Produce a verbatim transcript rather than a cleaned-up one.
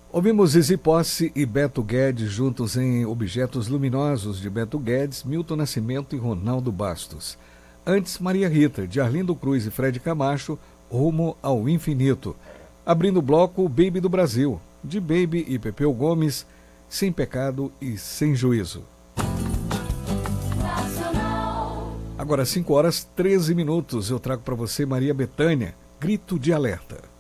Ouvimos Zizi Posse e Beto Guedes juntos em Objetos Luminosos, de Beto Guedes, Milton Nascimento e Ronaldo Bastos. Antes, Maria Rita, de Arlindo Cruz e Fred Camacho, Rumo ao Infinito. Abrindo o bloco, Baby do Brasil, de Baby e Pepeu Gomes, Sem Pecado e Sem Juízo. Agora, cinco horas e treze minutos, eu trago para você Maria Bethânia, Grito de Alerta.